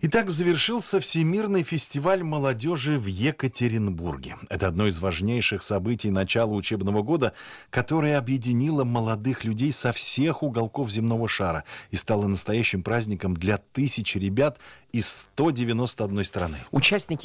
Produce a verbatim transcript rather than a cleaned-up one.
Итак, завершился Всемирный фестиваль молодежи в Екатеринбурге. Это одно из важнейших событий начала учебного года, которое объединило молодых людей со всех уголков земного шара и стало настоящим праздником для тысяч ребят из ста девяноста одной страны. Участники